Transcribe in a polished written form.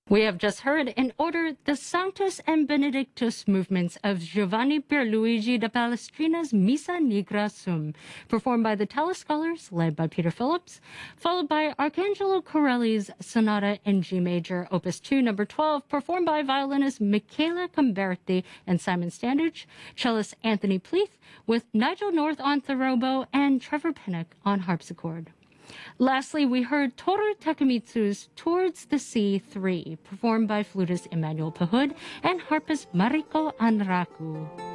We have just heard in order the Sanctus and Benedictus movements of Giovanni Pierluigi da Palestrina's Missa Nigra Sum, performed by the Tallis Scholars, led by Peter Phillips, followed by Arcangelo Corelli's Sonata in G Major, Opus 2, number 12, performed by violinist Michela Camberti and Simon Standage, cellist Anthony Pleath, with Nigel North on therobo and Trevor Pinnock on harpsichord. Lastly, we heard Toru Takemitsu's Towards the Sea 3, performed by flutist Emmanuel Pahud and harpist Mariko Anraku.